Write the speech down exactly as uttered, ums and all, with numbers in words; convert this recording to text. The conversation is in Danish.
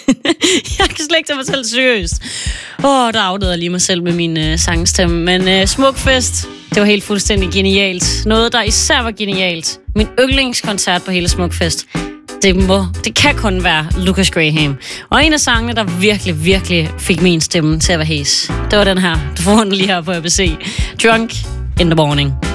Jeg kan slet ikke tage mig selv seriøst. Åh, oh, der afdøde jeg lige mig selv med min øh, sangstemme. Men øh, Smukfest, det var helt fuldstændig genialt. Noget, der især var genialt. Min yndlingskoncert på hele Smukfest. Det, må, det kan kun være Lucas Graham. Og en af sangene, der virkelig, virkelig fik min stemme til at være hæs, det var den her. Du får den lige her på A B C. Drunk in the Morning.